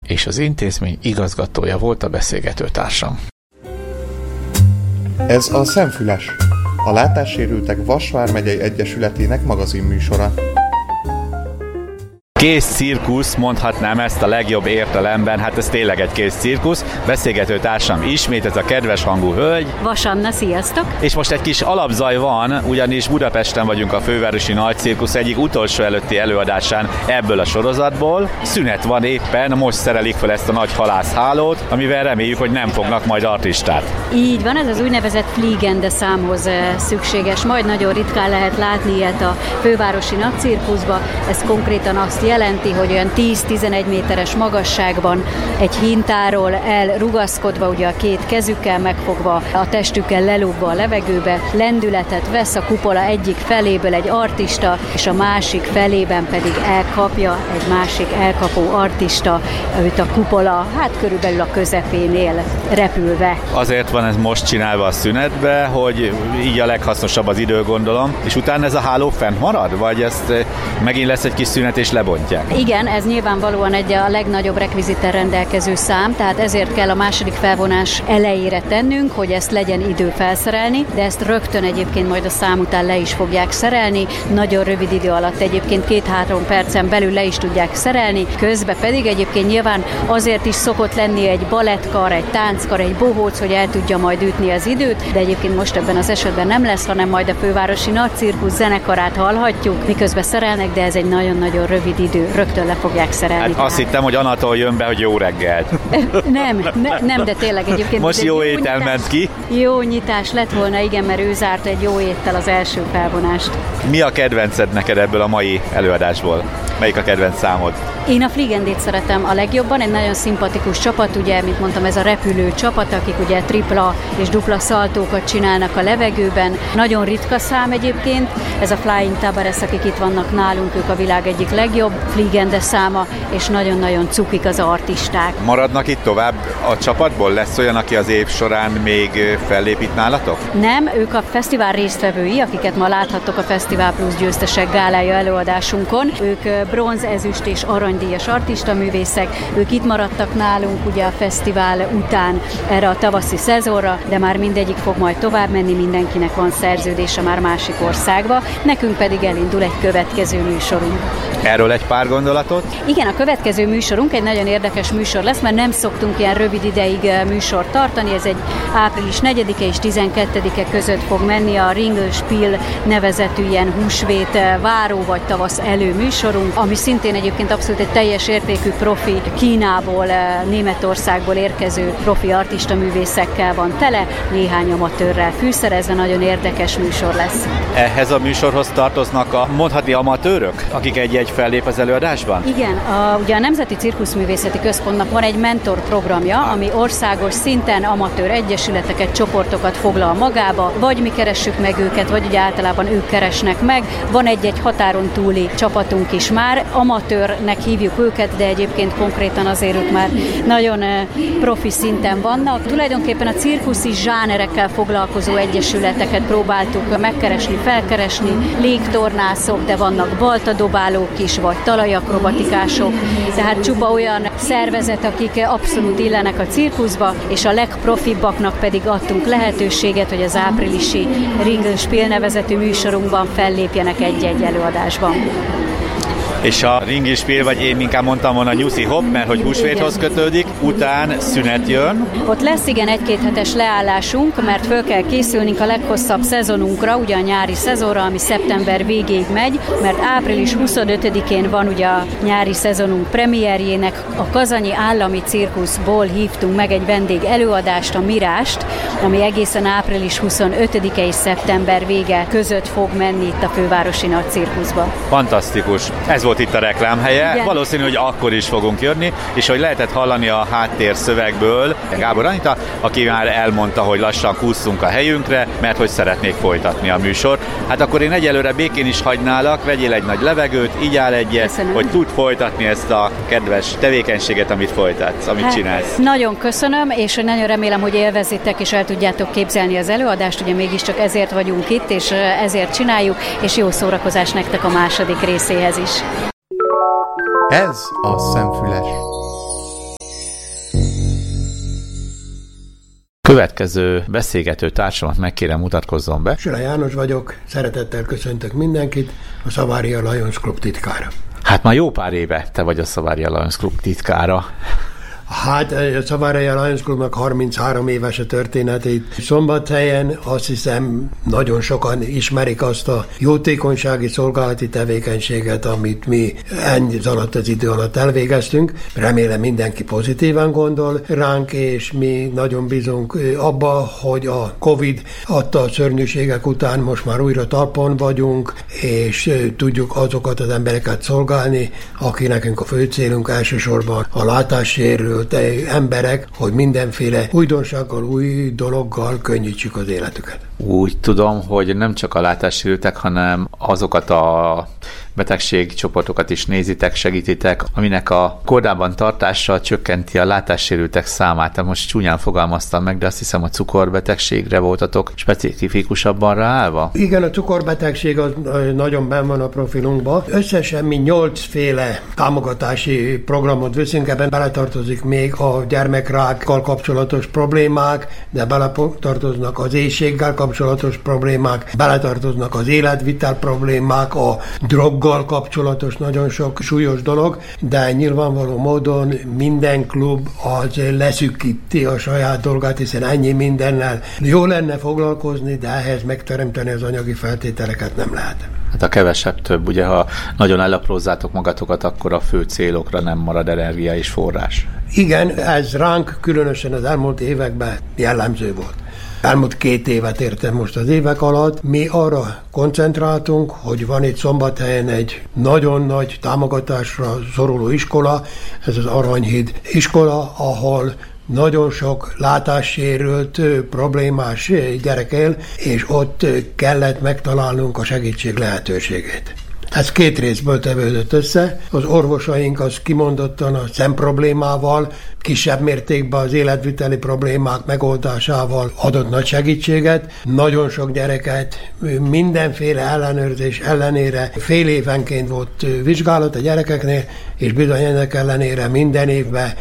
és az intézmény igazgatója volt a beszélgetőtársam. Ez a Szemfüles, a Látássérültek Vas vármegyei Egyesületének magazinműsora. Kész cirkusz, mondhatnám ezt a legjobb értelemben, hát ez tényleg egy kész cirkusz. Beszélgető társam ismét ez a kedves hangú hölgy. Vas Anna, sziasztok! És most egy kis alapzaj van, ugyanis Budapesten vagyunk a Fővárosi Nagy Cirkusz egyik utolsó előtti előadásán ebből a sorozatból. Szünet van éppen, most szerelik fel ezt a nagy halászhálót, amivel reméljük, hogy nem fognak majd artistát. Így van, ez az úgynevezett Fliegende számhoz szükséges. Majd nagyon ritkán lehet látni ilyet a Fővárosi Nagy Cirkuszba. Ez konkrétan azt jelenti, hogy olyan 10-11 méteres magasságban egy hintáról elrugaszkodva, ugye a két kezükkel megfogva, a testükkel lelógva a levegőbe, lendületet vesz a kupola egyik feléből egy artista, és a másik felében pedig elkapja egy másik elkapó artista, őt a kupola, hát körülbelül a közepénél repülve. Azért van ez most csinálva a szünetbe, hogy így a leghasznosabb az idő, gondolom, és utána ez a háló fent marad, vagy ezt megint lesz egy kis szünet és lebontják? Igen, ez nyilvánvalóan a legnagyobb rekvizittel rendelkező szám, tehát ezért kell a második felvonás elejére tennünk, hogy ezt legyen idő felszerelni, de ezt rögtön egyébként majd a szám után le is fogják szerelni, nagyon rövid idő alatt egyébként 2-3 percen belül le is tudják szerelni, közben pedig egyébként nyilván azért is szokott lenni egy balettkar, egy tánckar, egy bohóc, hogy el tudja majd ütni az időt, de egyébként most ebben az esetben nem lesz, hanem majd a Fővárosi Nagy Cirkusz zenekarát hallhatjuk, miközben szerelnek, de ez egy nagyon-nagyon rövid idő, rögtön le fogják szerelni. Hát azt hittem, hogy Anatól jön be, hogy jó reggelt. Nem, de tényleg egyébként... Most jó étel ment ki. Jó nyitás lett volna, igen, mert ő zárt egy jó éttel az első felvonást. Mi a kedvenced neked ebből a mai előadásból? Melyik a kedvenc számod? Én a Fligendét szeretem a legjobban, egy nagyon szimpatikus csapat, ugye, mint mondtam, ez a repülő csapat, akik ugye tripla és dupla szaltókat csinálnak a levegőben. Nagyon ritka szám egyébként, ez a Flying Tabares, akik itt vannak nálunk, ők a világ egyik legjobb Fliegende száma, és nagyon-nagyon cukik az artisták. Maradnak itt tovább a csapatból? Lesz olyan, aki az év során még fellép itt nálatok? Nem, ők a fesztivál résztvevői, akiket ma láthattok a Fesztivál Plus győztesek gálája előadásunkon. Ők bronz, ezüst és aranydíjas artistaművészek, ők itt maradtak nálunk ugye a fesztivál után erre a tavaszi szezonra, de már mindegyik fog majd tovább menni, mindenkinek van szerződése már másik országba, nekünk pedig elindul egy következő műsorunk. Erről egy pár gondolatot? Igen, a következő műsorunk egy nagyon érdekes műsor lesz, mert nem szoktunk ilyen rövid ideig műsort tartani, ez egy április 4-e és 12-e között fog menni a Ringelspiel nevezetű ilyen húsvét váró vagy tavasz elő műsorunk, ami szintén egyébként abszolút egy teljes értékű profi Kínából, Németországból érkező profi artistaművészekkel van tele, néhány amatőrrel fűszerezve, nagyon érdekes műsor lesz. Ehhez a műsorhoz tartoznak a mondhatni amatőrök, akik egy-egy fellép az előadásban? Igen, ugye a Nemzeti Cirkuszművészeti Központnak van egy mentor programja, ami országos szinten amatőr egyesületeket, csoportokat foglal magába, vagy mi keressük meg őket, vagy ugye általában ők keresnek meg. Van egy-egy határon túli csapatunk is már, amatőrnek hívjuk őket, de egyébként konkrétan azért ők már nagyon profi szinten vannak. Tulajdonképpen a cirkuszi zsánerekkel foglalkozó egyesületeket próbáltuk megkeresni, felkeresni, légtornászok, de vannak baltadobálók is, vagy talajakrobatikások, tehát csupa olyan szervezet, akik abszolút illenek a cirkuszba, és a legprofibbaknak pedig adtunk lehetőséget, hogy az áprilisi Ringelspiel nevezetű műsorunkban fellépjenek egy-egy előadásban. És a Ringelspiel, vagy én inkább mondtam volna Nyuszi Hop, mert hogy húsvéthoz kötődik, után szünet jön. Ott lesz igen 1-2 hetes leállásunk, mert föl kell készülnünk a leghosszabb szezonunkra, ugye a nyári szezonra, ami szeptember végéig megy, mert április 25-én van ugye a nyári szezonunk premierjének, a Kazanyi Állami Cirkuszból hívtunk meg egy vendég előadást, a Mirást, ami egészen április 25-e és szeptember vége között fog menni itt a Fővárosi Nagy Cirkuszba. Fantasztikus. Ez volt itt a reklámhelye. Igen. Valószínű, hogy akkor is fogunk jönni, és hogy lehetett hallani a háttérszövegből Gábor Anita, aki már elmondta, hogy lassan kússzunk a helyünkre, mert hogy szeretnék folytatni a műsort. Hát akkor én egyelőre békén is hagynálak, vegyél egy nagy levegőt, igyál egyet, köszönöm, hogy tud folytatni ezt a kedves tevékenységet, amit folytatsz, amit csinálsz. Nagyon köszönöm, és nagyon remélem, hogy élvezitek, és el tudjátok képzelni az előadást, ugye mégiscsak ezért vagyunk itt, és ezért csináljuk, és jó szórakozás nektek a második részéhez is. Ez a Szemfüles. Következő beszélgető társamat megkérem, mutatkozzon be. Süle János vagyok, szeretettel köszöntök mindenkit, a Savaria Lions Club titkára. Hát már jó pár éve te vagy a Savaria Lions Club titkára. Hát a Savaria Lions Clubnak 33 éves a történetét. Szombathelyen azt hiszem nagyon sokan ismerik azt a jótékonysági szolgálati tevékenységet, amit mi ennyi alatt az idő alatt elvégeztünk. Remélem mindenki pozitívan gondol ránk, és mi nagyon bízunk abba, hogy a Covid adta a szörnyűségek után most már újra talpon vagyunk, és tudjuk azokat az embereket szolgálni, aki nekünk a fő célunk elsősorban a látássérült emberek, hogy mindenféle újdonsággal, új dologgal könnyítsük az életüket. Úgy tudom, hogy nem csak a látássérültek, hanem azokat a betegségcsoportokat is nézitek, segítitek, aminek a kordában tartása csökkenti a látássérültek számát. Most csúnyán fogalmaztam meg, de azt hiszem a cukorbetegségre voltatok specifikusabban ráállva? Igen, a cukorbetegség az nagyon benn van a profilunkban. Összesen mi 8 féle támogatási programot viszünk, ebben beletartozik még a gyermekrákkal kapcsolatos problémák, de beletartoznak az éhséggel kapcsolatos problémák, beletartoznak az életvitel problémák, a droggal kapcsolatos nagyon sok súlyos dolog, de nyilvánvaló módon minden klub az leszűkíti a saját dolgát, hiszen ennyi mindennel jó lenne foglalkozni, de ehhez megteremteni az anyagi feltételeket nem lehet. Hát a kevesebb több, ugye ha nagyon elaprózzátok magatokat, akkor a fő célokra nem marad energia és forrás. Igen, ez ránk különösen az elmúlt években jellemző volt. Elmúlt 2 évet értem most az évek alatt. Mi arra koncentráltunk, hogy van itt Szombathelyen egy nagyon nagy támogatásra szoruló iskola, ez az Aranyhíd iskola, ahol nagyon sok látássérült, problémás gyerek él, és ott kellett megtalálnunk a segítség lehetőségét. Ez 2 részből tevődött össze. Az orvosaink az kimondottan a szemproblémával, kisebb mértékben az életviteli problémák megoldásával adott nagy segítséget. Nagyon sok gyereket mindenféle ellenőrzés ellenére fél évenként volt vizsgálat a gyerekeknél, és bizony ennek ellenére minden évben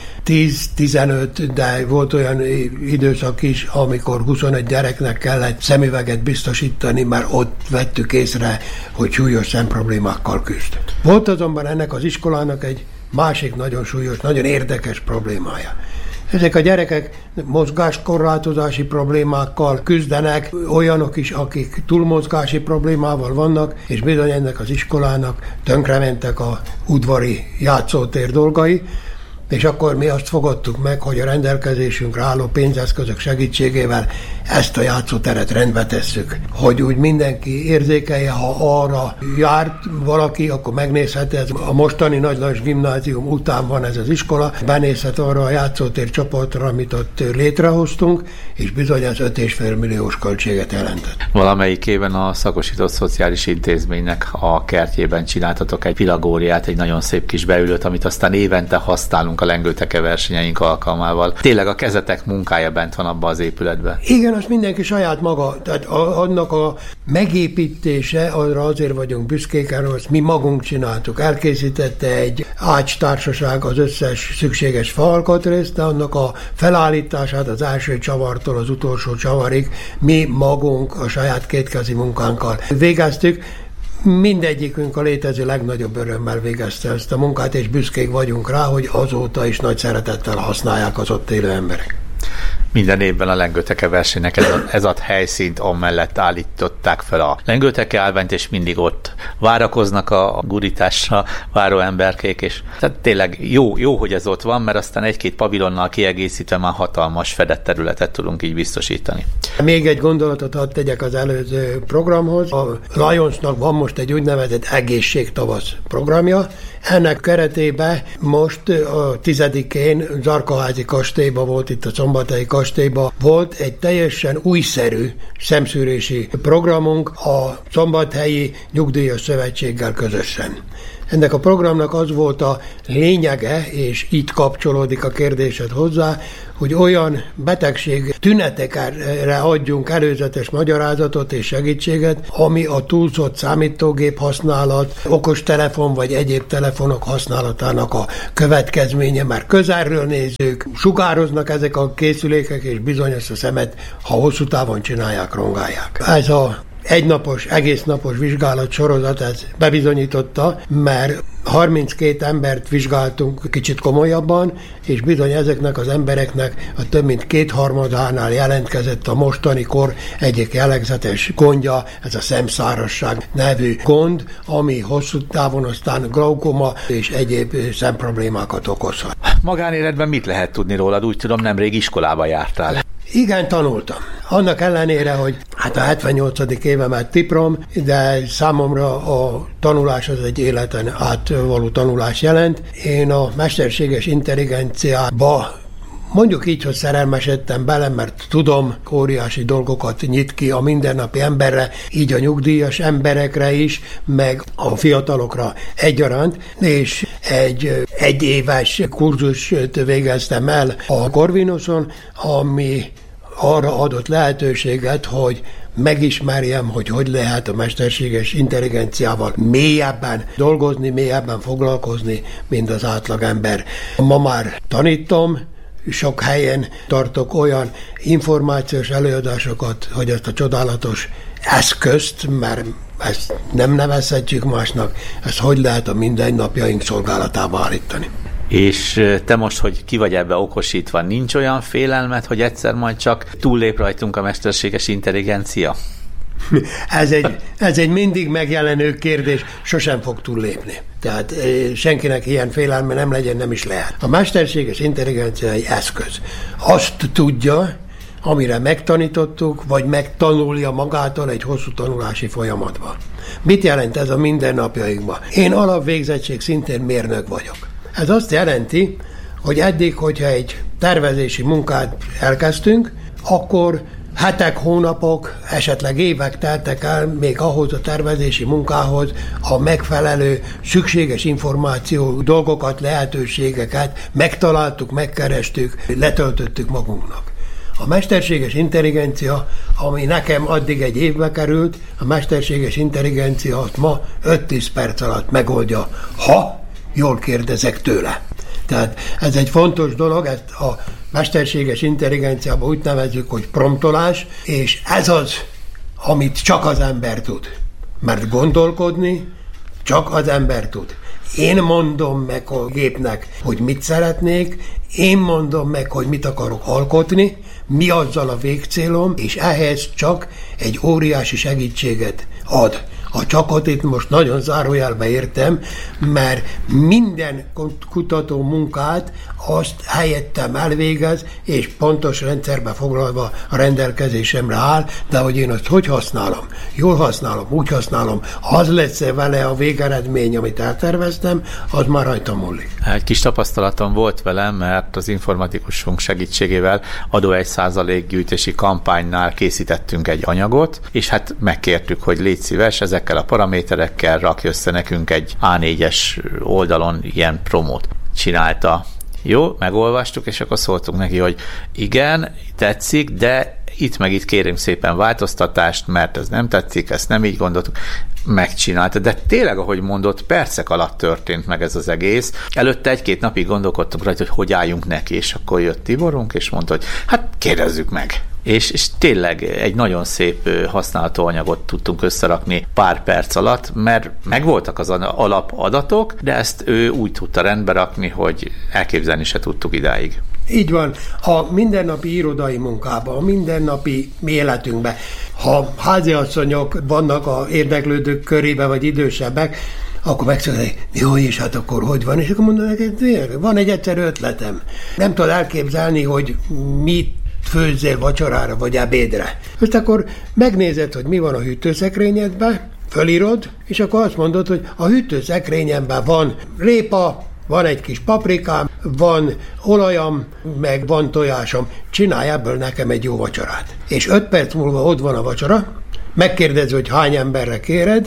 10-15, de volt olyan időszak is, amikor 21 gyereknek kellett szemüveget biztosítani, mert ott vettük észre, hogy súlyos szemproblémákkal küzd. Volt azonban ennek az iskolának egy másik nagyon súlyos, nagyon érdekes problémája. Ezek a gyerekek mozgáskorlátozási problémákkal küzdenek, olyanok is, akik túlmozgási problémával vannak, és bizony ennek az iskolának tönkrementek a udvari játszótér dolgai, és akkor mi azt fogadtuk meg, hogy a rendelkezésünkre álló pénzeszközök segítségével ezt a játszóteret rendbe tesszük. Hogy úgy mindenki érzékelje, ha arra járt valaki, akkor megnézhet, ez a mostani Nagy Lajos Gimnázium után van ez az iskola, benézhet arra a játszótér csoportra, amit ott létrehoztunk, és bizony az 5,5 milliós költséget jelentett. Valamelyik éven a Szakosított Szociális Intézménynek a kertjében csináltatok egy pilagóriát, egy nagyon szép kis beülőt, amit aztán évente használunk a lengőteke versenyeink alkalmával. Tényleg a kezetek munkája bent van abban az épületben. Igen, azt mindenki saját maga. Tehát annak a megépítése, arra azért vagyunk büszkék, erről azt mi magunk csináltuk. Elkészítette egy ácstársaság az összes szükséges faalkatrészt, de annak a felállítását az első csavartól az utolsó csavarig mi magunk a saját kétkezi munkánkkal végeztük. Mindegyikünk a létező legnagyobb örömmel végezte ezt a munkát, és büszkék vagyunk rá, hogy azóta is nagy szeretettel használják az ott élő emberek. Minden évben a lengőteke versenynek ez a helyszínt amellett állították fel a lengőteke állványt, és mindig ott várakoznak a gurításra váró emberkék, és tehát tényleg jó, hogy ez ott van, mert aztán 1-2 pavilonnal kiegészítve már hatalmas fedett területet tudunk így biztosítani. Még egy gondolatot hadd tegyek az előző programhoz. A Lionsnak van most egy úgynevezett egészségtavasz programja. Ennek keretében most a 10-én Zarkaházi kastélyban volt, itt a Szombathelyi kastélyban volt egy teljesen újszerű szemszűrési programunk a Szombathelyi Nyugdíjas Szövetséggel közösen. Ennek a programnak az volt a lényege, és itt kapcsolódik a kérdésed hozzá, hogy olyan betegség tünetekre adjunk előzetes magyarázatot és segítséget, ami a túlzott számítógép használat, okostelefon vagy egyéb telefonok használatának a következménye, mert közelről nézők, sugároznak ezek a készülékek, és bizony ezt a szemet, ha hosszú távon csinálják, rongálják. Ez a egynapos, egész napos vizsgálat sorozat ez bebizonyította, mert 32 embert vizsgáltunk kicsit komolyabban, és bizony ezeknek az embereknek a több mint 2/3-ánál jelentkezett a mostani kor egyik jellegzetes gondja, ez a szemszárasság nevű gond, ami hosszú távon aztán glaukoma és egyéb szemproblémákat okozhat. Magánéletben mit lehet tudni rólad? Úgy tudom, nemrég iskolába jártál. Igen, tanultam. Annak ellenére, hogy a 78. évemet tiprom, de számomra a tanulás az egy életen átvaló tanulás jelent. Én a mesterséges intelligenciába mondjuk így, hogy szerelmesedtem bele, mert tudom, óriási dolgokat nyit ki a mindennapi emberre, így a nyugdíjas emberekre is, meg a fiatalokra egyaránt, és egy éves kurzust végeztem el a Corvinuson, ami arra adott lehetőséget, hogy megismerjem, hogy lehet a mesterséges intelligenciával mélyebben dolgozni, mélyebben foglalkozni, mint az átlagember. Ma már tanítom, sok helyen tartok olyan információs előadásokat, hogy ezt a csodálatos eszközt, mert ezt nem nevezhetjük másnak, ezt hogy lehet a mindennapjaink szolgálatába állítani. És te most, hogy ki vagy ebbe okosítva, nincs olyan félelmed, hogy egyszer majd csak túllép rajtunk a mesterséges intelligencia? Ez egy mindig megjelenő kérdés, sosem fog túllépni. Tehát senkinek ilyen félelme nem legyen, nem is lehet. A mesterséges intelligencia egy eszköz. Azt tudja, amire megtanítottuk, vagy megtanulja magától egy hosszú tanulási folyamatban. Mit jelent ez a mindennapjainkban? Én alapvégzettség szintén mérnök vagyok. Ez azt jelenti, hogy eddig, hogyha egy tervezési munkát elkezdtünk, akkor hetek, hónapok, esetleg évek teltek el még ahhoz a tervezési munkához a megfelelő, szükséges információ, dolgokat, lehetőségeket megtaláltuk, megkerestük, letöltöttük magunknak. A mesterséges intelligencia, ami nekem addig egy évbe került, a mesterséges intelligencia azt ma 5-10 perc alatt megoldja, ha jól kérdezek tőle. Tehát ez egy fontos dolog, ezt a mesterséges intelligenciában úgy nevezzük, hogy promptolás, és ez az, amit csak az ember tud. Mert gondolkodni csak az ember tud. Én mondom meg a gépnek, hogy mit szeretnék, én mondom meg, hogy mit akarok alkotni, mi azzal a végcélom, és ehhez csak egy óriási segítséget ad. A csakot itt most nagyon zárójelbe értem, mert minden kutató munkát azt helyettem elvégez, és pontos rendszerbe foglalva a rendelkezésemre áll, de hogy én azt hogy használom? Jól használom, úgy használom, az lesz vele a végeredmény, amit elterveztem, az már rajta múlik. Egy kis tapasztalatom volt velem, mert az informatikusunk segítségével adó 1% gyűjtési kampánynál készítettünk egy anyagot, és hát megkértük, hogy légy szíves, ezekkel a paraméterekkel rakj össze nekünk egy A4-es oldalon ilyen promót. Csinálta. Jó, megolvastuk, és akkor szóltunk neki, hogy igen, tetszik, de itt meg itt kérünk szépen változtatást, mert ez nem tetszik, ezt nem így gondoltuk. Megcsinálta, de tényleg, ahogy mondott, percek alatt történt meg ez az egész. Előtte 1-2 napig gondolkodtunk rajta, hogy álljunk neki, és akkor jött Tiborunk, és mondta, hogy hát kérdezzük meg. És tényleg egy nagyon szép használható anyagot tudtunk összerakni pár perc alatt, mert megvoltak az alapadatok, de ezt ő úgy tudta rendbe rakni, hogy elképzelni se tudtuk idáig. Így van. A mindennapi irodai munkában, a mindennapi életünkben, ha háziasszonyok vannak a érdeklődők körébe, vagy idősebbek, akkor megszólják, jó, és hát akkor hogy van? És akkor mondom neked, van egy egyszerű ötletem. Nem tudod elképzelni, hogy mit főzzél vacsorára vagy ebédre. Most akkor megnézed, hogy mi van a hűtőszekrényedben, fölírod, és akkor azt mondod, hogy a hűtőszekrényemben van répa, van egy kis paprikám, van olajam, meg van tojásom, csinálj ebből nekem egy jó vacsorát. És 5 perc múlva ott van a vacsora, megkérdezi, hogy hány emberre kéred,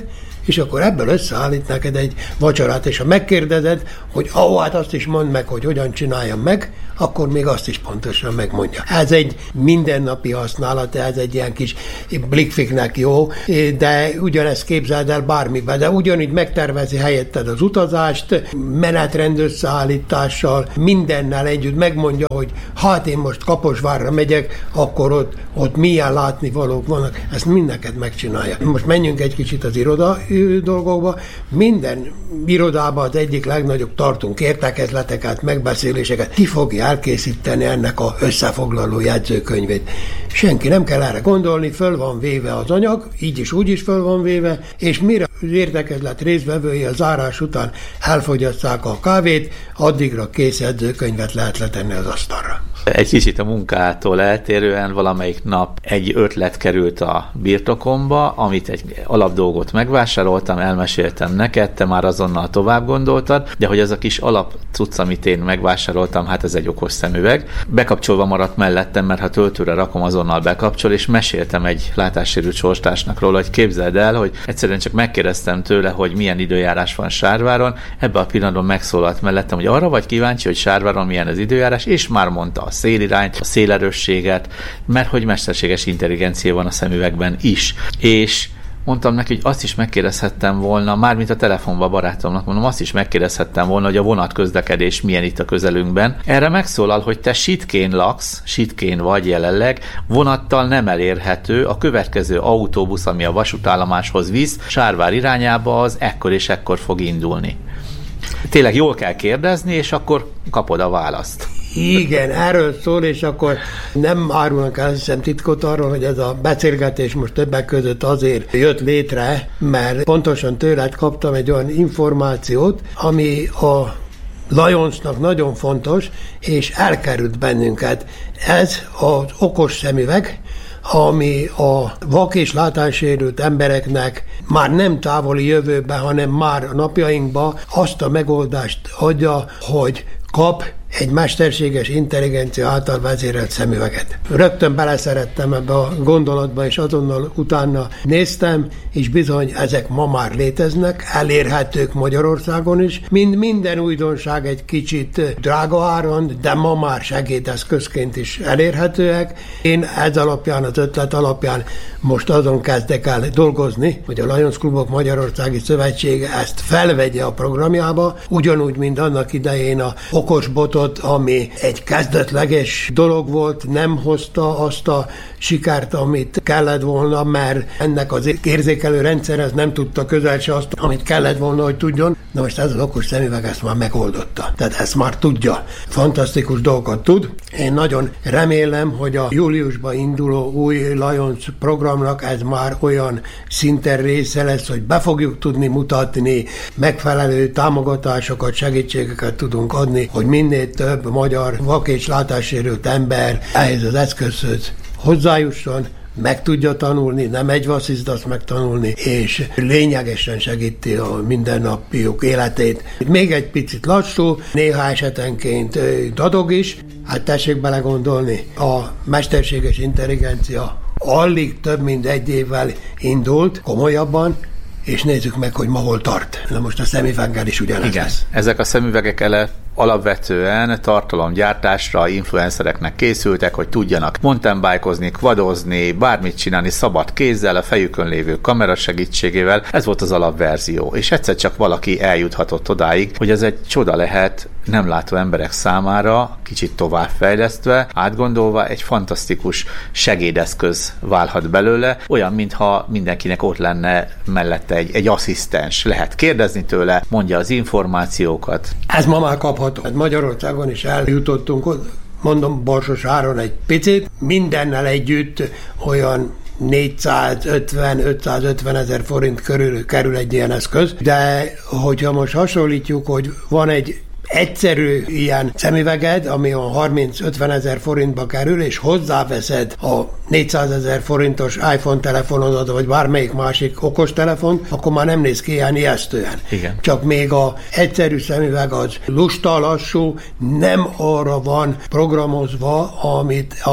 és akkor ebből összeállít neked egy vacsorát, és ha megkérdezed, hogy hát azt is mondd meg, hogy hogyan csináljam meg, akkor még azt is pontosan megmondja. Ez egy mindennapi használat, ez egy ilyen kis blikfiknek jó, de ugyanezt képzeld el bármiben, de ugyanígy megtervezi helyetted az utazást, menetrend összeállítással, mindennel együtt megmondja, hogy hát én most Kaposvárra megyek, akkor ott milyen látnivalók vannak, ezt mindenket megcsinálja. Most menjünk egy kicsit az iroda dolgokba. Minden irodában az egyik legnagyobb tartunk értekezleteket, megbeszéléseket. Ki fogja elkészíteni ennek a összefoglaló jegyzőkönyvét? Senki nem kell erre gondolni, föl van véve az anyag, így is úgy is föl van véve, és mire az értekezlet résztvevői a zárás után elfogyasztják a kávét, addigra kész jegyzőkönyvet lehet letenni az asztalra. Egy kicsit a munkától eltérően valamelyik nap egy ötlet került a birtokomba, amit egy alapdolgot megvásároltam, elmeséltem neked, te már azonnal tovább gondoltad, de hogy az a kis alapcucc, amit én megvásároltam, hát ez egy okos szemüveg. Bekapcsolva maradt mellettem, mert ha töltőre rakom, azonnal bekapcsol, és meséltem egy látássérült sorstársnak róla, hogy képzeld el, hogy egyszerűen csak megkérdeztem tőle, hogy milyen időjárás van Sárváron, ebben a pillanatban megszólalt mellettem, hogy arra vagy kíváncsi, hogy Sárváron milyen az időjárás, és már mondta a szélirányt, a szélerősséget, mert hogy mesterséges intelligencia van a szemüvegben is. És mondtam neki, hogy azt is megkérdezhettem volna, mármint a telefonban barátomnak mondom, azt is megkérdezhettem volna, hogy a vonatközlekedés milyen itt a közelünkben. Erre megszólal, hogy te Sitkén laksz, Sitkén vagy jelenleg, vonattal nem elérhető, a következő autóbusz, ami a vasútállomáshoz visz, Sárvár irányába az ekkor és ekkor fog indulni. Tényleg jól kell kérdezni, és akkor kapod a választ. Igen, erről szól, és akkor nem árulnak el, hiszem, titkot arról, hogy ez a beszélgetés most többek között azért jött létre, mert pontosan tőled kaptam egy olyan információt, ami a Lionsnak nagyon fontos, és elkerült bennünket. Ez az okos szemüveg, ami a vak és látássérült embereknek már nem távoli jövőben, hanem már a napjainkban azt a megoldást adja, hogy kap egy mesterséges intelligencia által vezérelt szemüveget. Rögtön beleszerettem ebbe a gondolatba, és azonnal utána néztem, és bizony ezek ma már léteznek, elérhetők Magyarországon is. Minden újdonság egy kicsit drága áron, de ma már segédeszközként is elérhetőek. Én ez alapján, az ötlet alapján most azon kezdek el dolgozni, hogy a Lions Klubok Magyarországi Szövetsége ezt felvegye a programjába, ugyanúgy, mint annak idején a okosbotot, ami egy kezdetleges dolog volt, nem hozta azt a sikert, amit kellett volna, mert ennek az érzékelő rendszer ez nem tudta közel se azt, amit kellett volna, hogy tudjon. Na most ez az okos szemüveg ezt már megoldotta. Tehát ezt már tudja. Fantasztikus dolgokat tud. Én nagyon remélem, hogy a júliusban induló új Lions programnak ez már olyan szinten része lesz, hogy be fogjuk tudni mutatni, megfelelő támogatásokat, segítségeket tudunk adni, hogy minél több magyar vak és látássérült ember ehhez az eszközhöz hozzájusson, meg tudja tanulni, nem egy vasszizdasz megtanulni, és lényegesen segíti a mindennapjuk életét. Még egy picit lassú, néha esetenként dadog is, hát tessék belegondolni, a mesterséges intelligencia alig több mint egy évvel indult komolyabban, és nézzük meg, hogy ma hol tart. Na most a szemüveggel is ugyanez. Igen, ezek a szemüvegek alapvetően tartalomgyártásra influencereknek készültek, hogy tudjanak mountainbikeozni, quadozni, bármit csinálni szabad kézzel, a fejükön lévő kamera segítségével. Ez volt az alapverzió. És egyszer csak valaki eljuthatott odáig, hogy ez egy csoda lehet nem látó emberek számára, kicsit továbbfejlesztve, átgondolva egy fantasztikus segédeszköz válhat belőle, olyan, mintha mindenkinek ott lenne mellette egy asszisztens. Lehet kérdezni tőle, mondja az információkat. Ez ma már kapható. Magyarországon is eljutottunk, mondom, borsos áron egy picit, mindennel együtt olyan 450-550 ezer forint körül kerül egy ilyen eszköz, de hogyha most hasonlítjuk, hogy van egy egyszerű ilyen szemüveged, ami a 30-50 ezer forintba kerül, és hozzáveszed a 400 ezer forintos iPhone telefonod, vagy bármelyik másik okostelefon, akkor már nem néz ki ilyen ijesztően. Igen. Csak még a egyszerű szemüveg az lusta, lassú, nem arra van programozva, amit a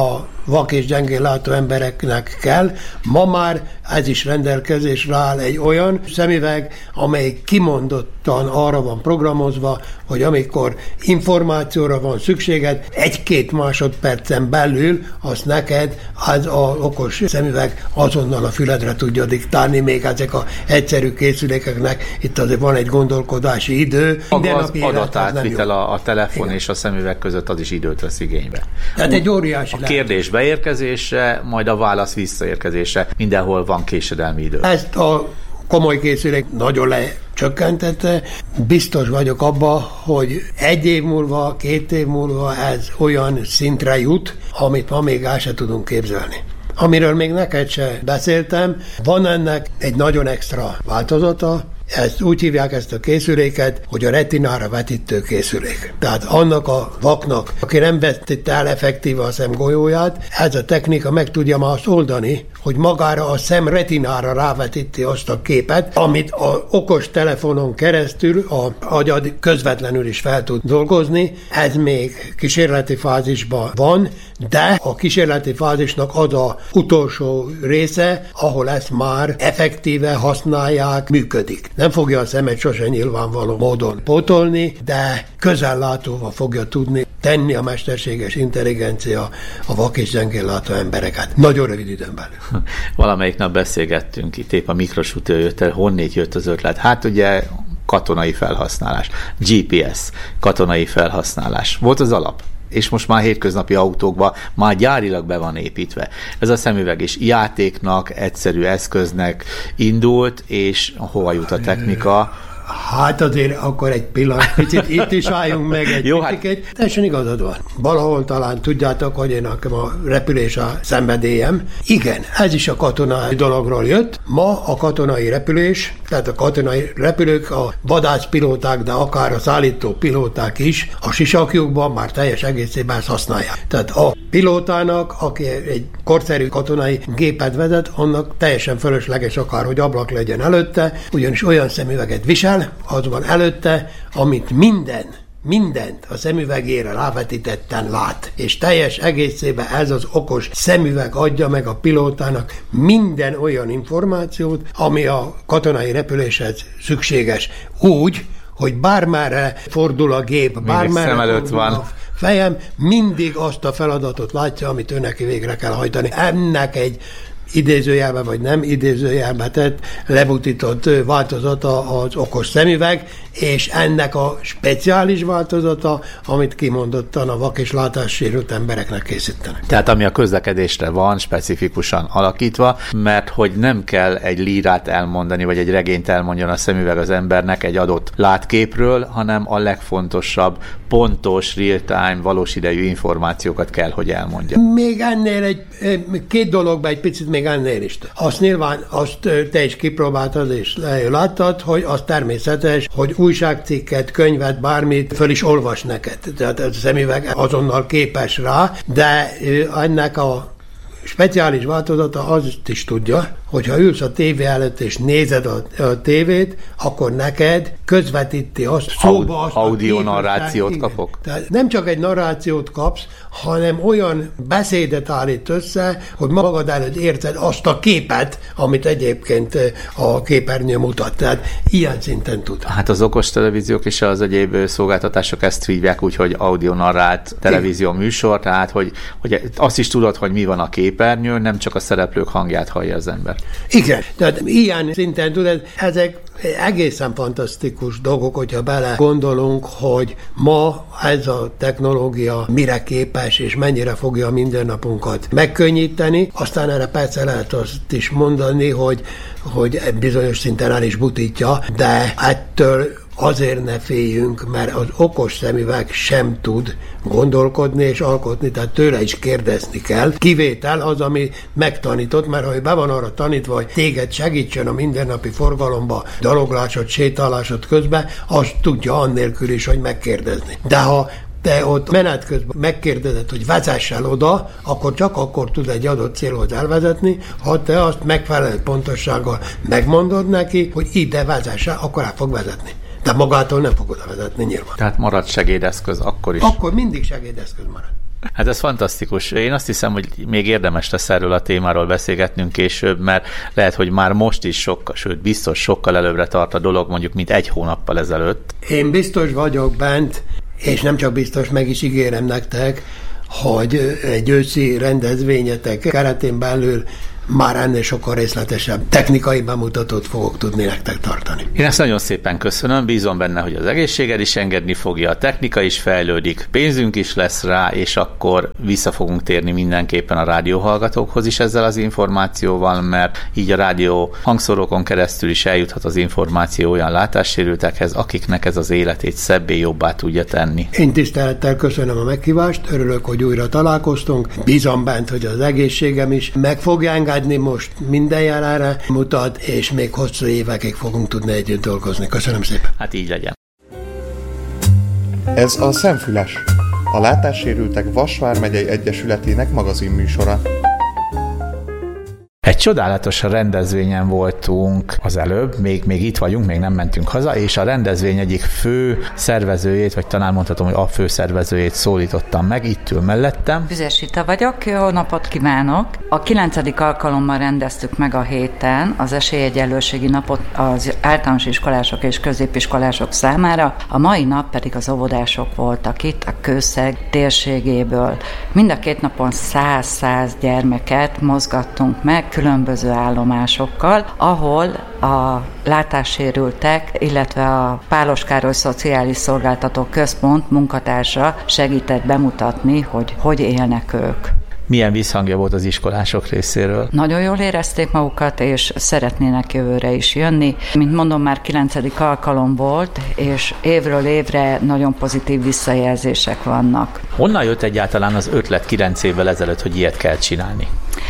vak és gyengén látó embereknek kell. Ma már ez is rendelkezésre áll egy olyan szemüveg, amely kimondottan arra van programozva, hogy amikor információra van szükséged, 1-2 másodpercen belül azt neked az a okos szemüveg azonnal a füledre tudja diktálni, még ezek az egyszerű készülékeknek itt azért van egy gondolkodási idő. Az adatátvitel a telefon és a szemüveg között az is időt vesz igénybe. Tehát egy óriási a kérdés beérkezése, majd a válasz visszaérkezése, mindenhol van késedelmi idő. Ezt a komoly készülék nagyon lecsökkentette. Biztos vagyok abban, hogy 1 év múlva, 2 év múlva ez olyan szintre jut, amit ma még el se tudunk képzelni. Amiről még neked se beszéltem, van ennek egy nagyon extra változata, ezt úgy hívják ezt a készüléket, hogy a retinára vetítő készülék. Tehát annak a vaknak, aki nem vetítette el effektíve a szemgolyóját, ez a technika meg tudja már azt oldani, hogy magára a szem retinára rávetíti azt a képet, amit az okos telefonon keresztül a agyad közvetlenül is fel tud dolgozni. Ez még kísérleti fázisban van, de a kísérleti fázisnak az az utolsó része, ahol ezt már effektíve használják, működik. Nem fogja a szemet sose nyilvánvaló módon pótolni, de közellátóval fogja tudni tenni a mesterséges intelligencia a vak és gyengén látó embereket. Nagyon rövid időn belül. Valamelyik nap beszélgettünk, itt épp a mikrosútől jött el, honnét jött az ötlet. Hát ugye katonai felhasználás, GPS, katonai felhasználás. Volt az alap? És most már hétköznapi autókban már gyárilag be van építve. Ez a szemüveg is játéknak, egyszerű eszköznek indult, és hova jut a technika? Hát azért akkor egy pillanat, picit itt is álljunk meg egy picit. Teljesen igazad van. Valahol talán tudjátok, hogy én nekem a repülés a szenvedélyem. Igen, ez is a katonai dologról jött. Ma a katonai repülés, tehát a katonai repülők, a vadászpilóták, de akár a szállító pilóták is a sisakjukban már teljes egészében ezt használják. Tehát a pilótának, aki egy korszerű katonai gépet vezet, annak teljesen fölösleges akár, hogy ablak legyen előtte, ugyanis olyan szemüveget visel, az van előtte, amit mindent a szemüvegére rávetítetten lát. És teljes egészében ez az okos szemüveg adja meg a pilótának minden olyan információt, ami a katonai repüléshez szükséges. Úgy, hogy bármerre fordul a gép, bármerre szem előtt van a fejem, mindig azt a feladatot látja, amit ő neki végre kell hajtani. Ennek egy idézőjelbe vagy nem idézőjelbe tett, lebutított változata az okos szemüveg, és ennek a speciális változata, amit kimondottan a vak és látássérült embereknek készítenek. Tehát ami a közlekedésre van specifikusan alakítva, mert hogy nem kell egy lírát elmondani, vagy egy regényt elmondjon a szemüveg az embernek egy adott látképről, hanem a legfontosabb, pontos, real-time, valós idejű információkat kell, hogy elmondja. Még ennél két dologban egy picit még ennél is. Azt nyilván, azt te is kipróbáltad és láttad, hogy az természetes, hogy újságcikket, könyvet, bármit föl is olvas neked. Tehát a szemüveg azonnal képes rá, de ennek a speciális változata azt is tudja, hogyha ülsz a tévé előtt és nézed a tévét, akkor neked közvetíti azt, szóba azt audio narrációt kapok. Tehát nem csak egy narrációt kapsz, hanem olyan beszédet állít össze, hogy magad előtt érzed azt a képet, amit egyébként a képernyő mutat. Tehát ilyen szinten tud. Hát az okos televíziók és az egyéb szolgáltatások ezt hívják úgy, hogy audio narrált televízió műsor, tehát hogy azt is tudod, hogy mi van a képernyőn, nem csak a szereplők hangját hallja az ember. Igen, tehát ilyen szinten tudod, ezek egészen fantasztikus dolgok, hogyha bele gondolunk, hogy ma ez a technológia mire képes, és mennyire fogja a mindennapunkat megkönnyíteni. Aztán erre persze lehet azt is mondani, hogy bizonyos szinten el is butítja, de ettől azért ne féljünk, mert az okos szemüveg sem tud gondolkodni és alkotni, tehát tőle is kérdezni kell. Kivétel az, ami megtanított, mert ha be van arra tanítva, hogy téged segítsen a mindennapi forgalomba, daloglásod, sétálásod közben, azt tudja annélkül is, hogy megkérdezni. De ha te ott menet közben megkérdezed, hogy vezess el oda, akkor csak akkor tud egy adott célhoz elvezetni, ha te azt megfelelő pontossággal megmondod neki, hogy ide vezess el, akkor el fog vezetni. De magától nem fog oda vezetni nyilván. Tehát marad segédeszköz akkor is. Akkor mindig segédeszköz marad. Hát ez fantasztikus. Én azt hiszem, hogy még érdemes lesz erről a témáról beszélgetnünk később, mert lehet, hogy már most is sokkal, sőt biztos sokkal előbbre tart a dolog, mondjuk, mint 1 hónappal ezelőtt. Én biztos vagyok bent, és nem csak biztos, meg is ígérem nektek, hogy egy őszi rendezvényetek keretén belül már ennél sokkal részletesebb technikai bemutatót fogok tudni nektek tartani. Én ezt nagyon szépen köszönöm, bízom benne, hogy az egészséged is engedni fogja, a technika is fejlődik, pénzünk is lesz rá, és akkor vissza fogunk térni mindenképpen a rádióhallgatókhoz is ezzel az információval, mert így a rádió hangszórókon keresztül is eljuthat az információ olyan látássérültekhez, akiknek ez az életét szebbé, jobbá tudja tenni. Én tisztelettel köszönöm a meghívást, örülök, hogy újra találkoztunk, bízom bent, hogy az egészségem is meg fogja engedni, most minden jelenre mutat, és még hosszú évekig fogunk tudni együtt dolgozni. Köszönöm szépen. Hát így legyen. Ez a Szemfüles, a Látássérültek Vas vármegyei Egyesületének magazinműsora. Egy csodálatos rendezvényen voltunk az előbb, még itt vagyunk, még nem mentünk haza, és a rendezvény egyik fő szervezőjét, vagy talán mondhatom, hogy a fő szervezőjét szólítottam meg, itt ül mellettem. Füzes Rita vagyok, jó napot kívánok! A 9. alkalommal rendeztük meg a héten az esélyegyenlőségi napot az általános iskolások és középiskolások számára, a mai nap pedig az óvodások voltak itt a Kőszeg térségéből. Mind a 2 napon 100 gyermeket mozgattunk meg, különböző állomásokkal, ahol a látássérültek, illetve a Pálos Károly Szociális Szolgáltató Központ munkatársa segített bemutatni, hogy élnek ők. Milyen visszhangja volt az iskolások részéről? Nagyon jól érezték magukat, és szeretnének jövőre is jönni. Mint mondom, már 9. alkalom volt, és évről évre nagyon pozitív visszajelzések vannak. Honnan jött egyáltalán az ötlet 9 évvel ezelőtt, hogy ilyet kell csinálni?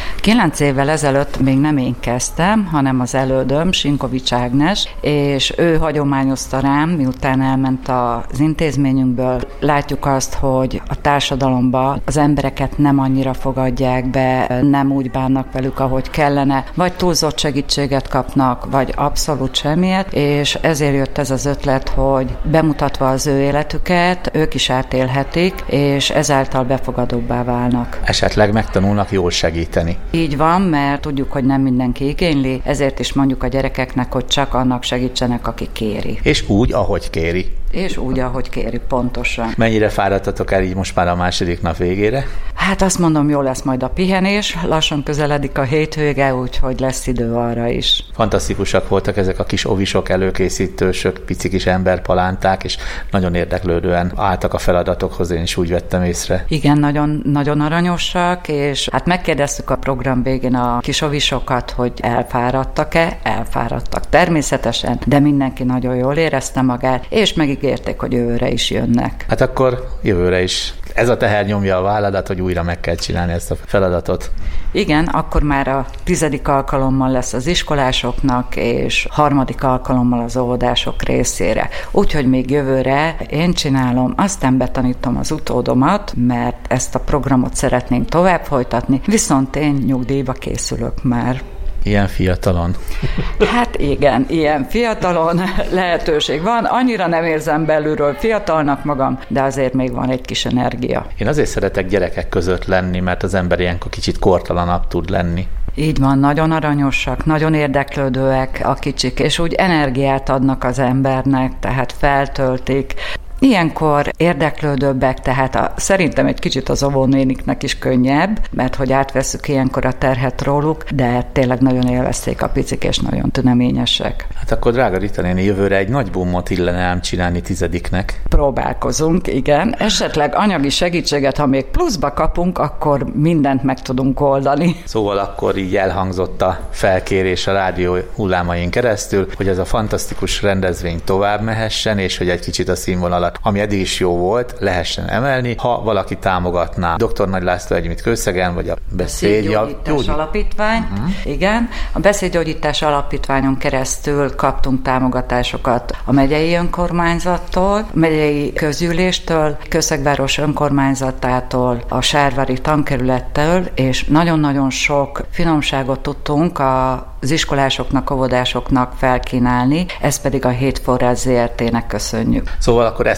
9 évvel ezelőtt még nem én kezdtem, hanem az elődöm, Sinkovics Ágnes, és ő hagyományozta rám, miután elment az intézményünkből. Látjuk azt, hogy a társadalomban az embereket nem annyira fogadják be, nem úgy bánnak velük, ahogy kellene, vagy túlzott segítséget kapnak, vagy abszolút semmiet, és ezért jött ez az ötlet, hogy bemutatva az ő életüket, ők is átélhetik, és ezáltal befogadóbbá válnak. Esetleg megtanulnak jól segíteni. Így van, mert tudjuk, hogy nem mindenki igényli, ezért is mondjuk a gyerekeknek, hogy csak annak segítsenek, aki kéri. És úgy, ahogy kéri. És úgy, ahogy kéri, pontosan. Mennyire fáradtatok el így most már a második nap végére? Hát azt mondom, jó lesz majd a pihenés, lassan közeledik a hétvége, úgyhogy lesz idő arra is. Fantasztikusak voltak ezek a kis ovisok, előkészítősök, pici kis emberpalánták, és nagyon érdeklődően álltak a feladatokhoz, én is úgy vettem észre. Igen, nagyon, nagyon aranyosak, és hát megkérdeztük a program végén a kis ovisokat, hogy elfáradtak-e? Elfáradtak természetesen, de mindenki nagyon jól érezte magát, és megígérték, hogy jövőre is jönnek. Hát akkor jövőre is. Ez a teher nyomja a válladat, hogy újra meg kell csinálni ezt a feladatot. Igen, akkor már a 10. alkalommal lesz az iskolásoknak, és 3. alkalommal az óvodások részére. Úgyhogy még jövőre én csinálom, aztán betanítom az utódomat, mert ezt a programot szeretnénk tovább folytatni, viszont én nyugdíjba készülök már. Ilyen fiatalon. Hát igen, ilyen fiatalon lehetőség van. Annyira nem érzem belülről fiatalnak magam, de azért még van egy kis energia. Én azért szeretek gyerekek között lenni, mert az ember ilyenkor kicsit kortalanabb tud lenni. Így van, nagyon aranyosak, nagyon érdeklődőek a kicsik, és úgy energiát adnak az embernek, tehát feltöltik. Ilyenkor érdeklődőbbek, tehát szerintem egy kicsit az óvónéniknek is könnyebb, mert hogy átveszük ilyenkor a terhet róluk, de tényleg nagyon élvezték a picik, és nagyon tüneményesek. Hát akkor drága Rita néni, jövőre egy nagy bummot illene ám csinálni 10-nek. Próbálkozunk, igen. Esetleg anyagi segítséget, ha még pluszba kapunk, akkor mindent meg tudunk oldani. Szóval akkor így elhangzott a felkérés a rádió hullámain keresztül, hogy ez a fantasztikus rendezvény tovább mehessen, és hogy egy kicsit a színvonalat, ami eddig is jó volt, lehessen emelni, ha valaki támogatná Dr. Nagy László Együtt Kőszegen, vagy a Beszédgyógyítás Alapítvány. Igen, a Beszédgyógyítás Alapítványon keresztül kaptunk támogatásokat a megyei önkormányzattól, a megyei közgyűléstől, Kőszegváros önkormányzatától, a Sárvári tankerülettől, és nagyon-nagyon sok finomságot tudtunk az iskolásoknak, óvodásoknak felkínálni, ezt pedig a Hétforrás ZRT-nek köszönjük. Szóval akkor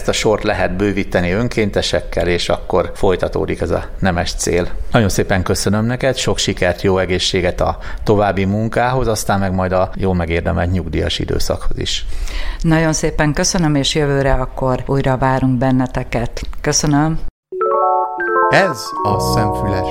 ezt a sort lehet bővíteni önkéntesekkel, és akkor folytatódik ez a nemes cél. Nagyon szépen köszönöm neked, sok sikert, jó egészséget a további munkához, aztán meg majd a jól megérdemelt nyugdíjas időszakhoz is. Nagyon szépen köszönöm, és jövőre akkor újra várunk benneteket. Köszönöm. Ez a Szemfüles.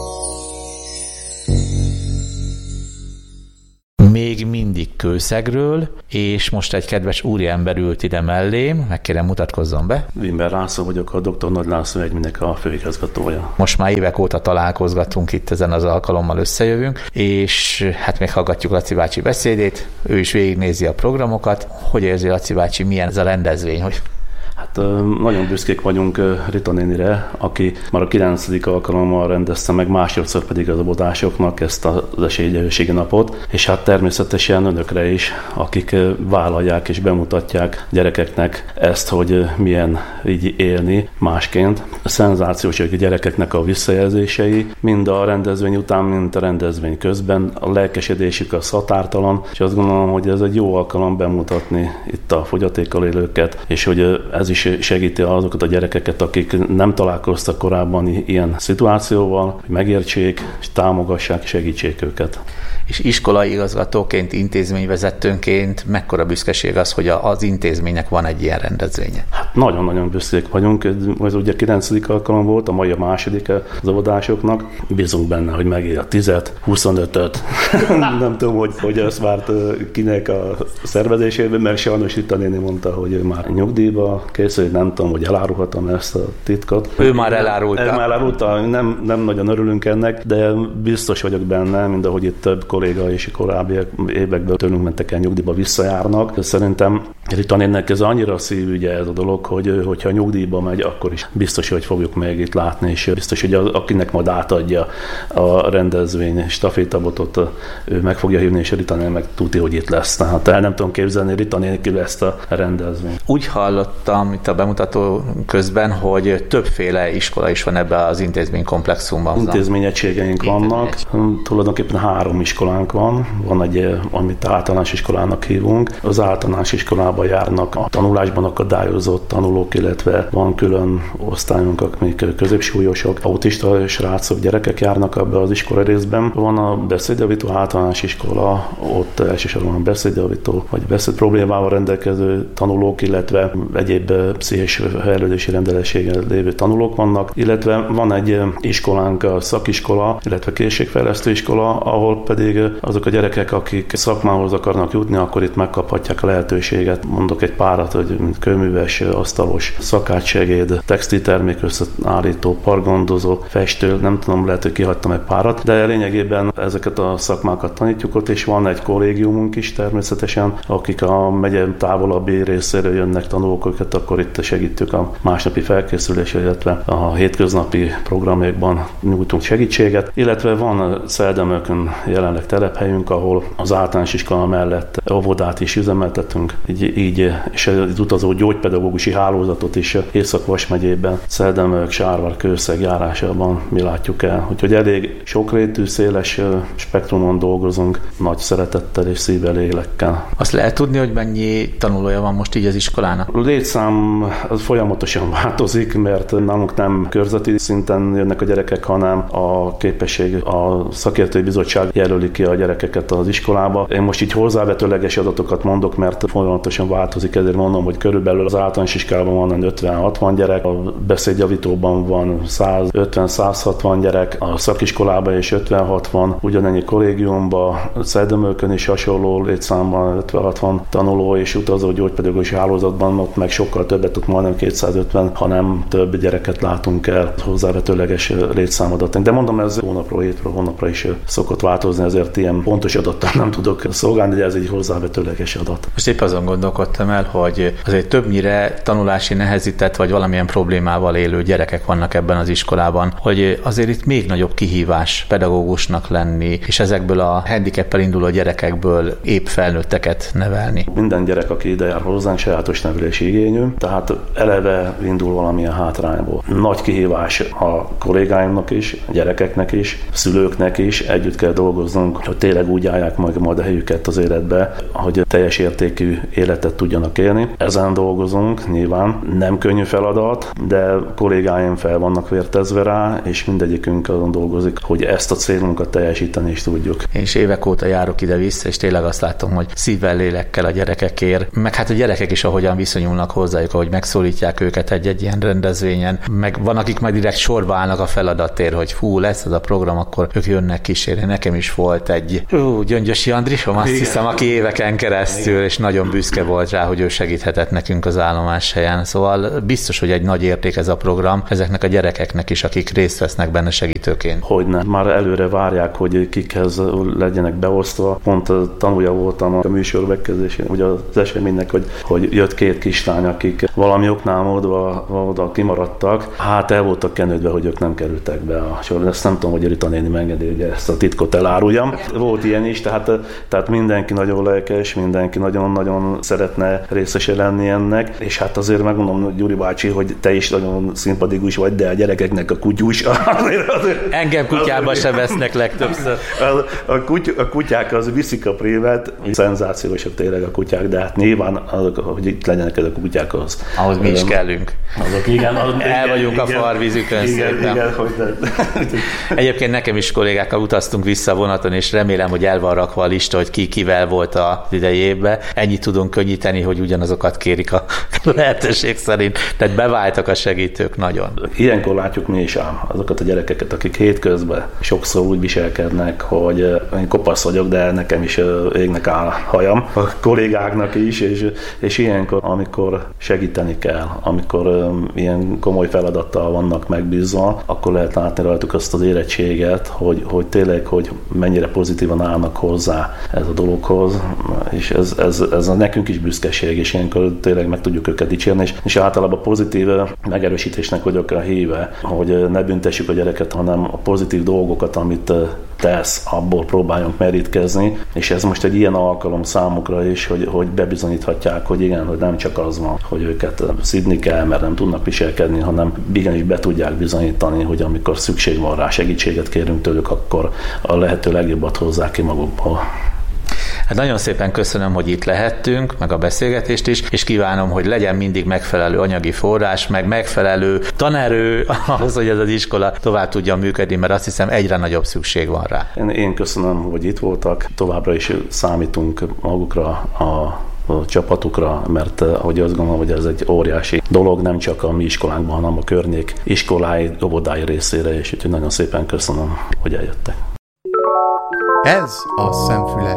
Még mindig Kőszegről, és most egy kedves úriember ült ide mellém, megkérem mutatkozzon be. Wimber László vagyok, a Dr. Nagy László egyminek a főigazgatója. Most már évek óta találkozgatunk itt, ezen az alkalommal összejövünk, és hát meghallgatjuk Laci bácsi beszédét, ő is végignézi a programokat. Hogy érzi Laci bácsi, milyen ez a rendezvény? Hát nagyon büszkék vagyunk Rita nénire, aki már a 9. alkalommal rendezte meg, másodszor pedig az óvodásoknak ezt az esélyegyenlőségi napot, és hát természetesen önökre is, akik vállalják és bemutatják gyerekeknek ezt, hogy milyen így élni másként. Szenzációs, hogy a gyerekeknek a visszajelzései, mind a rendezvény után, mind a rendezvény közben, a lelkesedésük a határtalan, és azt gondolom, hogy ez egy jó alkalom bemutatni itt a fogyatékkal élőket, és hogy ez is segíti azokat a gyerekeket, akik nem találkoztak korábban ilyen szituációval, hogy megértsék, és támogassák, segítsék őket. És iskolai igazgatóként, intézményvezetőnként mekkora büszkeség az, hogy az intézménynek van egy ilyen rendezvénye? Hát nagyon-nagyon büszkék vagyunk. Ez ugye 9. alkalom volt, a mai a második az óvodásoknak. Bízunk benne, hogy megér a 10-et, 25-öt. Nem tudom, hogy ezt várt kinek a szervezésében, mert sajnos Rita néni mondta, hogy ő már nyugdíjba készül, nem tudom, hogy elárulhatom ezt a titkot. Ő már elárulta. Nem nagyon örülünk ennek, de biztos vagyok benne, mind ahogy itt több kolléga és korábbi évekből tőlünk mentek el nyugdíjba, visszajárnak. Szerintem Rita nénnek ez annyira szívügye ez a dolog, hogyha nyugdíjba megy, akkor is biztos, hogy fogjuk meg itt látni, és biztos, hogy akinek majd átadja a rendezvény stafétabotot, ő meg fogja hívni, és Rita néni meg tudja, hogy itt lesz. Tehát el nem tudom képzelni Rita nélkül ezt a rendezvényt. Úgy hallottam itt a bemutató közben, hogy többféle iskola is van ebben az intézménykomplexumban. Intézményegységeink vannak. Tulajdonképpen 3 iskolánk van. Van egy, amit általános iskolának hívunk. Az általános iskolában járnak a tanulásban akadályozott tanulók, illetve van külön osztályunk, amik középsúlyosok, autista srácok, gyerekek járnak ebbe az iskola részben. Van a beszédjavító általános iskola, ott elsősorban beszédjavító vagy beszéd problémával rendelkező tanulók, illetve egyéb pszichés fejlődési rendelességgel lévő tanulók vannak, illetve van egy iskolánk, a szakiskola, illetve készségfejlesztő iskola, ahol pedig azok a gyerekek, akik szakmához akarnak jutni, akkor itt megkaphatják a lehetőséget. Mondok egy párat, hogy kőműves, asztalos, szakácssegéd, textiltermék összeállító, parkgondozó, festő, nem tudom, lehet, hogy kihagytam egy párat, de lényegében ezeket a szakmákat tanítjuk ott, és van egy kollégiumunk is természetesen, akik a megye távolabbi részéről jönnek tanulókat, akkor itt segítjük a másnapi felkészülésre, illetve a hétköznapi programokban nyújtunk segítséget, illetve van Szeldemölkön jelenleg telephelyünk, ahol az általános iskola mellett óvodát is üzemeltetünk, így és az utazó gyógypedagógusi hálózatot is Észak-Vas megyében, Szeldemölk, Sárvár, Kőszeg járásában mi látjuk el. Úgyhogy elég sokrétű, széles spektrumon dolgozunk, nagy szeretettel és szívvel, lélekkel. Azt lehet tudni, hogy mennyi tanulója van most így az iskolának? A létszám az folyamatosan változik, mert nálunk nem körzeti szinten jönnek a gyerekek, hanem a képesség, a szakértői bizottság jelöli ki a gyerekeket az iskolába. Én most így hozzávetőleges adatokat mondok, mert folyamatosan változik, ezért mondom, hogy körülbelül az általános iskolában van 50-60 gyerek, a beszédjavítóban van 150-160 gyerek, a szakiskolában is 50-60, ugyanennyi kollégiumban, Szeldemölkön is hasonló létszámban 50-60 tanuló és utazó gyógypedagógiai hálózatban, ott meg sokkal többet, ott majdnem 250, hanem több gyereket látunk el hozzávetőleges létszámadat. De mondom, ez hónapról, hétről, hónapra is szokott változni, ezért ilyen pontos adattal nem tudok szolgálni, de ez egy hozzávetőleges adat. Most épp azon gondolkodtam el, hogy azért többnyire tanulási nehezített vagy valamilyen problémával élő gyerekek vannak ebben az iskolában, hogy azért itt még nagyobb kihívás pedagógusnak lenni, és ezekből a handicappel induló gyerekekből épp felnőtteket nevelni. Minden gyerek, aki ide jár hozzánk, sajátos nevelési igényű, könnyű, tehát eleve indul valamilyen hátrányból. Nagy kihívás a kollégáimnak is, a gyerekeknek is, szülőknek is, együtt kell dolgoznunk, hogy tényleg úgy állják majd a helyüket az életbe, hogy teljes értékű életet tudjanak élni. Ezen dolgozunk, nyilván nem könnyű feladat, de kollégáim fel vannak vértezve rá, és mindegyikünk azon dolgozik, hogy ezt a célunkat teljesíteni is tudjuk. Én is évek óta járok ide-vissza, és tényleg azt látom, hogy szívvel, lélekkel a gyerekekért, meg hát a gyerekek is ahogyan viszonyulnak hozzájuk, ahogy megszólítják őket egy ilyen rendezvényen, meg van, akik majd direkt sorba állnak a feladatért, hogy fú, lesz az a program, akkor ők jönnek kísérni. Nekem is volt egy Gyöngyösi Andrisom, azt hiszem, aki éveken keresztül, és nagyon büszke volt rá, hogy ő segíthetett nekünk az állomáshelyen. Szóval biztos, hogy egy nagy érték ez a program ezeknek a gyerekeknek is, akik részt vesznek benne segítőként. Hogyne. Már előre várják, hogy kikhez legyenek beosztva. Pont tanulja voltam a műsor megkezdésén, ugye az eseménynek, hogy jött 2 kislány, akik valami oknál oda kimaradtak. Hát el voltak kenődve, hogy ők nem kerültek be a sorra. Ezt nem tudom, hogy Rita néni megengedi, hogy ezt a titkot eláruljam. Volt ilyen is, tehát mindenki nagyon lelkes, mindenki nagyon-nagyon szeretne részese lenni ennek, és hát azért megmondom, Gyuri bácsi, hogy te is nagyon szimpatikus vagy, de a gyerekeknek a kutyus. Engem kutyába se vesznek legtöbbször. A kutyák az viszik a prémet, szenzációsak tényleg a kutyák, de hát nyilván azok, hogy itt legyenek ezek a kutyák ahhoz mi is kellünk. Azok, igen, el vagyunk a farvízükön szerintem. Egyébként nekem is kollégákkal utaztunk vissza vonaton, és remélem, hogy el van rakva a lista, hogy ki kivel volt az idejében. Ennyit tudunk könnyíteni, hogy ugyanazokat kérik a lehetőség szerint. Tehát beváltak a segítők nagyon. Ilyenkor látjuk mi is ám azokat a gyerekeket, akik hétközben sokszor úgy viselkednek, hogy én kopasz vagyok, de nekem is égnek áll hajam, a kollégáknak is, és ilyenkor, amikor segíteni kell, amikor ilyen komoly feladattal vannak megbízva, akkor lehet látni rajtuk azt az érettséget, hogy tényleg, hogy mennyire pozitívan állnak hozzá ez a dologhoz, és ez nekünk is büszkeség, és ilyenkor tényleg meg tudjuk őket dicsérni, és általában pozitív megerősítésnek vagyok a híve, hogy ne büntessük a gyereket, hanem a pozitív dolgokat, amit tesz, abból próbáljunk merítkezni, és ez most egy ilyen alkalom számukra is, hogy bebizonyíthatják, hogy igen, hogy nem csak az van, hogy őket szidni kell, mert nem tudnak viselkedni, hanem igenis be tudják bizonyítani, hogy amikor szükség van rá, segítséget kérünk tőlük, akkor a lehető legjobbat hozzák ki magukból. Hát nagyon szépen köszönöm, hogy itt lehettünk, meg a beszélgetést is, és kívánom, hogy legyen mindig megfelelő anyagi forrás, meg megfelelő tanerő ahhoz, hogy ez az iskola tovább tudjon működni, mert azt hiszem egyre nagyobb szükség van rá. Én köszönöm, hogy itt voltak, továbbra is számítunk magukra, a csapatukra, mert ahogy azt gondolom, hogy ez egy óriási dolog, nem csak a mi iskolánkban, hanem a környék iskolái, óvodái részére, és úgyhogy nagyon szépen köszönöm, hogy eljöttek. Ez a Szemfüles.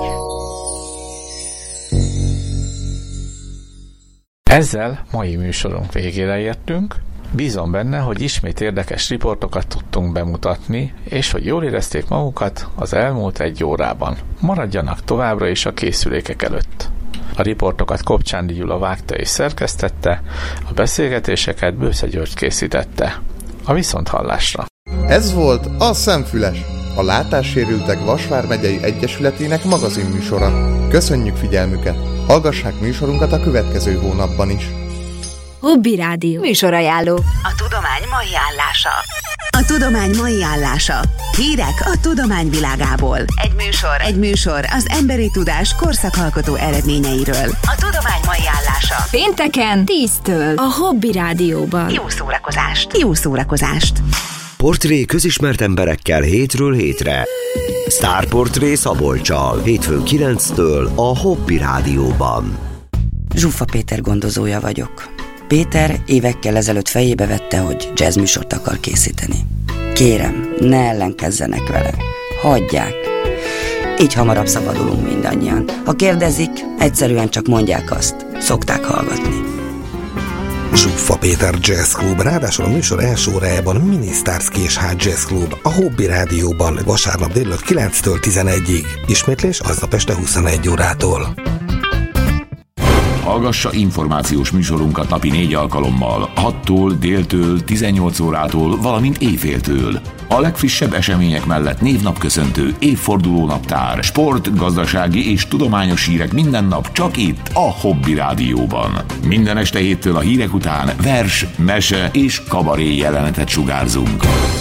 Ezzel mai műsorunk végére értünk. Bízom benne, hogy ismét érdekes riportokat tudtunk bemutatni, és hogy jól érezték magukat az elmúlt 1 órában. Maradjanak továbbra is a készülékek előtt. A riportokat Kopcsándi Gyula vágta és szerkesztette, a beszélgetéseket Bősze György készítette. A viszonthallásra! Ez volt a Szemfüles, a Látássérültek Vas vármegyei Egyesületének magazinműsora. Köszönjük figyelmüket! Hallgassák műsorunkat a következő hónapban is. Hobby Rádió. Műsorajánló. A tudomány mai állása. A tudomány mai állása. Hírek a tudomány világából. Egy műsor az emberi tudás korszakalkotó eredményeiről. A tudomány mai állása. Pénteken 10-től a Hobby Rádióban. Jó szórakozást! Jó szórakozást! Portré közismert emberekkel hétről hétre. Sztárportré Szabolccsal, hétfőn 9-től a Hobby Rádióban. Zsuffa Péter gondozója vagyok. Péter évekkel ezelőtt fejébe vette, hogy jazzműsort akar készíteni. Kérem, ne ellenkezzenek vele. Hagyják. Így hamarabb szabadulunk mindannyian. Ha kérdezik, egyszerűen csak mondják azt. Szokták hallgatni. Zsuffa Péter Jazz Club, ráadásul a műsor első órájában Minisztárszki és Ház Jazz Club a Hobby Rádióban vasárnap délelőtt 9-től 11-ig. Ismétlés aznap este 21 órától. Hallgassa információs műsorunkat napi 4 alkalommal, 6-tól, déltől, 18 órától, valamint éjféltől. A legfrissebb események mellett névnapköszöntő, évfordulónaptár, sport, gazdasági és tudományos hírek minden nap csak itt, a Hobby Rádióban. Minden este 7-től a hírek után vers, mese és kabaré jelenetet sugárzunk.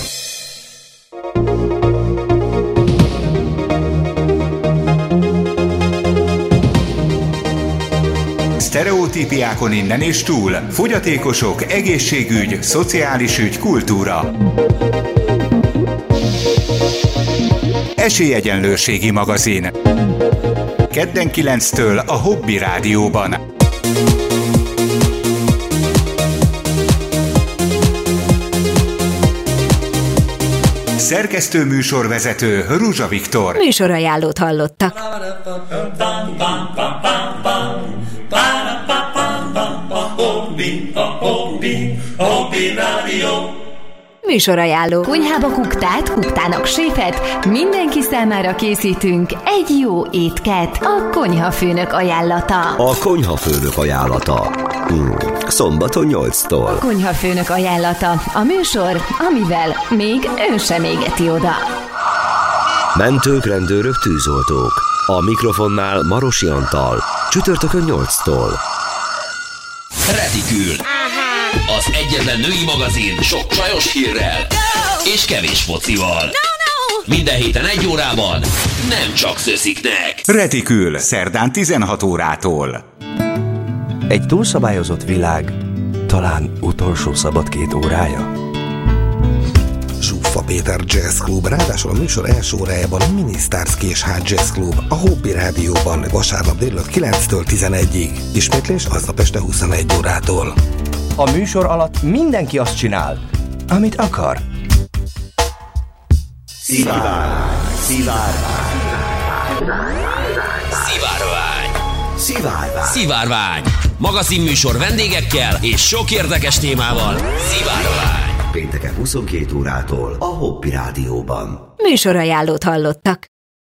Sztereotípiákon innen és túl. Fogyatékosok, egészségügy, szociális ügy, kultúra. Esélyegyenlőségi magazin. Kedden 9-től a Hobby Rádióban. Szerkesztő műsorvezető Ruzsa Viktor. Műsorajánlót hallottak. Műsorajánló. Konyhába kuktát, kuktának séfet, mindenki számára készítünk egy jó étket. A konyhafőnök ajánlata. A konyhafőnök ajánlata. Szombaton 8-tól. A konyhafőnök ajánlata. A műsor, amivel még ön sem égeti oda. Mentők, rendőrök, tűzoltók. A mikrofonnál Marosi Antal. Csütörtökön 8-tól. Retikül. Az egyetlen női magazin sok csajos hírrel és kevés focival. Minden héten 1 órában, nem csak szösziknek. Retikül, szerdán 16 órától. Egy túlszabályozott világ, talán utolsó szabad 2 órája. Zsuffa Péter Jazz Club, ráadásul a műsor első órájában a Minisztárszki és Hád Jazz Club, a Hobby Rádióban vasárnap délután 9-től 11-ig. Ismétlés aznap este 21 órától. A műsor alatt mindenki azt csinál, amit akar. Szivárvány. Szivárvány. Magazinműsor vendégekkel és sok érdekes témával. Szivárvány. Pénteken 22 órától a Hobby Rádióban. Műsorajánlót hallottak.